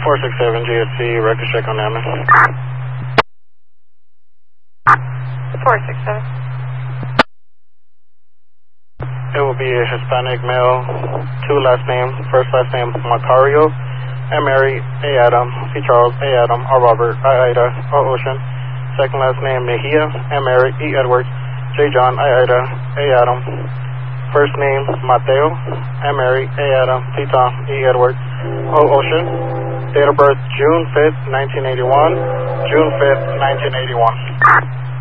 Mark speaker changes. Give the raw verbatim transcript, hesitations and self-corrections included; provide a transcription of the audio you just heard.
Speaker 1: four six seven G S C, record check on that, man.
Speaker 2: four six seven.
Speaker 1: It will be a Hispanic male, two last names, first last name Macario, M. Mary, A. Adam, C. Charles, A. Adam, R. Robert, I. Ida, O. Ocean. Second last name Mejia, M. Mary, E. Edwards, J. John, I. Ida, A. Adam. First name Mateo, M. Mary, A. Adam, T. Tom, E. Edwards, O. Ocean. Date of birth June fifth, nineteen eighty-one, June fifth, nineteen eighty-one.